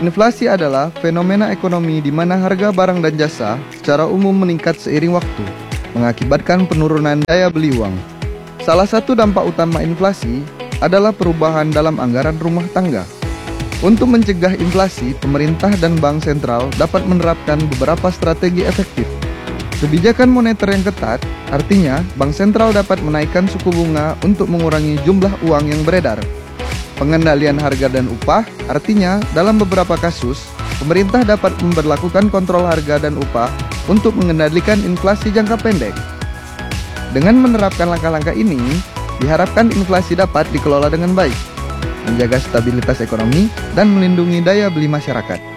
Inflasi adalah fenomena ekonomi di mana harga barang dan jasa secara umum meningkat seiring waktu, mengakibatkan penurunan daya beli uang. Salah satu dampak utama inflasi adalah perubahan dalam anggaran rumah tangga. Untuk mencegah inflasi, pemerintah dan bank sentral dapat menerapkan beberapa strategi efektif. Kebijakan moneter yang ketat, artinya bank sentral dapat menaikkan suku bunga untuk mengurangi jumlah uang yang beredar. Pengendalian harga dan upah, artinya dalam beberapa kasus, pemerintah dapat memberlakukan kontrol harga dan upah untuk mengendalikan inflasi jangka pendek. Dengan menerapkan langkah-langkah ini, diharapkan inflasi dapat dikelola dengan baik, menjaga stabilitas ekonomi, dan melindungi daya beli masyarakat.